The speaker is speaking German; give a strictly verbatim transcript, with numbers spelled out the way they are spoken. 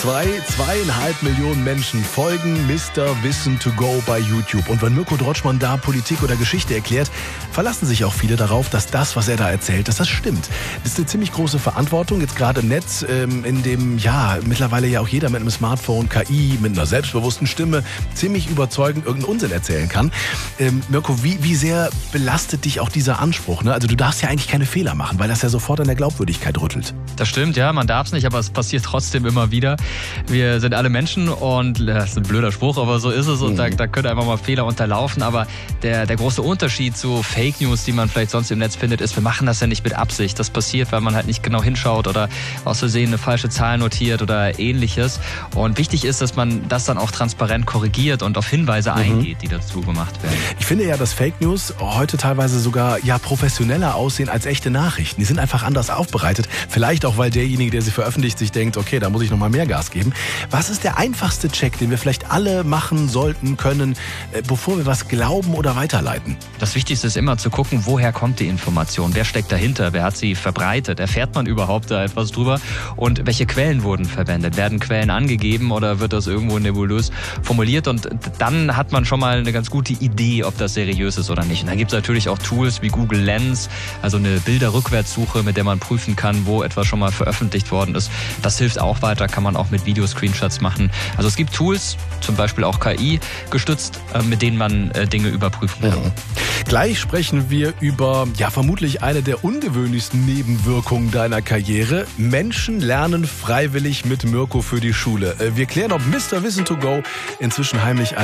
Zwei, zweieinhalb Millionen Menschen folgen Mister Wissen to go bei YouTube. Und wenn Mirko Drotschmann da Politik oder Geschichte erklärt, verlassen sich auch viele darauf, dass das, was er da erzählt, dass das stimmt. Das ist eine ziemlich große Verantwortung, jetzt gerade im Netz, ähm, in dem ja mittlerweile ja auch jeder mit einem Smartphone, K I, mit einer selbstbewussten Stimme ziemlich überzeugend irgendeinen Unsinn erzählen kann. Ähm, Mirko, wie, wie sehr belastet dich auch dieser Anspruch? Ne? Also du darfst ja eigentlich keine Fehler machen, weil das ja sofort an der Glaubwürdigkeit rüttelt. Das stimmt, ja, man darf es nicht, aber es passiert trotzdem immer wieder. Wir sind alle Menschen und das ist ein blöder Spruch, aber so ist es und mhm. da, da können einfach mal Fehler unterlaufen. Aber der, der große Unterschied zu Fake News, die man vielleicht sonst im Netz findet, ist, wir machen das ja nicht mit Absicht. Das passiert, weil man halt nicht genau hinschaut oder aus Versehen eine falsche Zahl notiert oder ähnliches. Und wichtig ist, dass man das dann auch transparent korrigiert und auf Hinweise mhm. eingeht, die dazu gemacht werden. Ich finde ja, dass Fake News heute teilweise sogar ja professioneller aussehen als echte Nachrichten. Die sind einfach anders aufbereitet. Vielleicht auch, weil derjenige, der sie veröffentlicht, sich denkt, okay, da muss ich noch mal mehr Gas geben. Was ist der einfachste Check, den wir vielleicht alle machen sollten, können, bevor wir was glauben oder weiterleiten? Das Wichtigste ist immer zu gucken, woher kommt die Information? Wer steckt dahinter? Wer hat sie verbreitet? Erfährt man überhaupt da etwas drüber? Und welche Quellen wurden verwendet? Werden Quellen angegeben oder wird das irgendwo nebulös formuliert? Und dann hat man schon mal eine ganz gute Idee, ob das seriös ist oder nicht. Und dann gibt es natürlich auch Tools wie Google Lens, also eine Bilderrückwärtssuche, mit der man prüfen kann, wo etwas schon mal veröffentlicht worden ist. Das hilft auch weiter, kann man auch mit Videoscreenshots machen. Also es gibt Tools, zum Beispiel auch K I gestützt, mit denen man Dinge überprüfen kann. Mhm. Gleich sprechen wir über ja vermutlich eine der ungewöhnlichsten Nebenwirkungen deiner Karriere. Menschen lernen freiwillig mit Mirko für die Schule. Wir klären, ob Mister Wissen to go inzwischen heimlich